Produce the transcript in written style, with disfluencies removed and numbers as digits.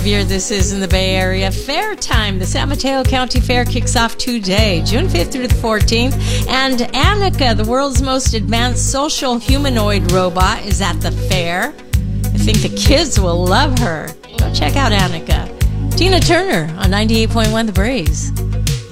year this is in the Bay Area. Fair time. The San Mateo County Fair kicks off today, June 5th through the 14th. And Anika, the world's most advanced social humanoid robot, is at the fair. I think the kids will love her. Go check out Anika. Tina Turner on 98.1 The Breeze.